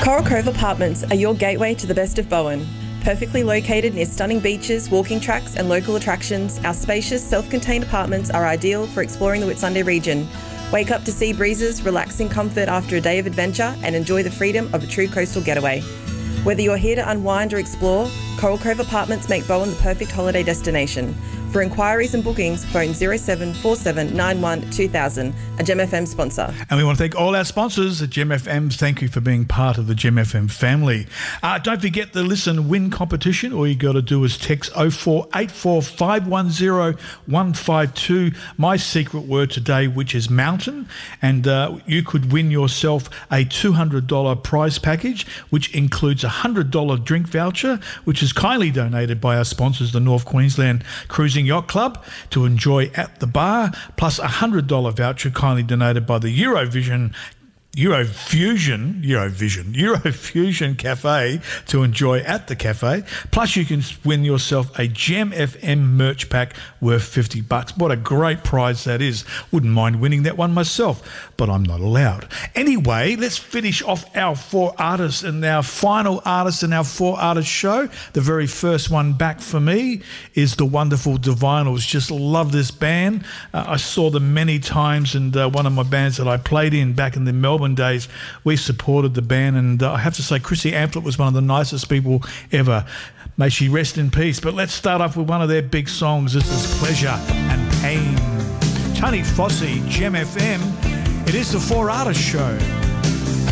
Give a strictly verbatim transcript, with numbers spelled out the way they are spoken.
Coral Cove Apartments are your gateway to the best of Bowen. Perfectly located near stunning beaches, walking tracks and local attractions, our spacious, self-contained apartments are ideal for exploring the Whitsunday region. Wake up to sea breezes, relax in comfort after a day of adventure and enjoy the freedom of a true coastal getaway. Whether you're here to unwind or explore, Coral Cove Apartments make Bowen the perfect holiday destination. For inquiries and bookings, phone zero seven four seven nine one two thousand, a Gem F M sponsor. And we want to thank all our sponsors at Gem F M. Thank you for being part of the Gem F M family. Uh, don't forget the Listen Win competition. All you got to do is text oh four eight four five one oh one five two, my secret word today, which is mountain. And uh, you could win yourself a two hundred dollars prize package, which includes a one hundred dollars drink voucher, which is kindly donated by our sponsors, the North Queensland Cruising Yacht Club, to enjoy at the bar, plus a one hundred dollars voucher kindly donated by the Eurovision Eurofusion, Eurovision, Eurofusion Cafe to enjoy at the cafe. Plus, you can win yourself a Gem F M merch pack worth fifty bucks. What a great prize that is. Wouldn't mind winning that one myself, but I'm not allowed. Anyway, let's finish off our four artists and our final artist in our four artist show. The very first one back for me is the wonderful Divinals. Just love this band. Uh, I saw them many times, and uh, one of my bands that I played in back in the Melbourne days, we supported the band, and uh, I have to say Chrissy Amphlett was one of the nicest people ever. May she rest in peace. But let's start off with one of their big songs. This is Pleasure and Pain. Tony Fossey, Gem F M. It is the Four Artists Show.